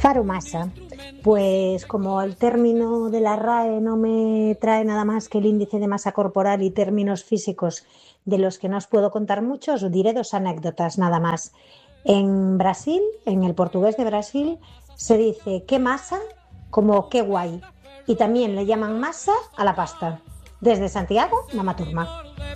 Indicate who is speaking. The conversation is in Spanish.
Speaker 1: Faro masa, pues como el término de la RAE no me trae nada más que el índice de masa corporal y términos físicos de los que no os puedo contar mucho, os diré dos anécdotas nada más. En Brasil, en el portugués de Brasil, se dice qué masa como qué guay y también le llaman masa a la pasta. Desde Santiago, Mama Turma.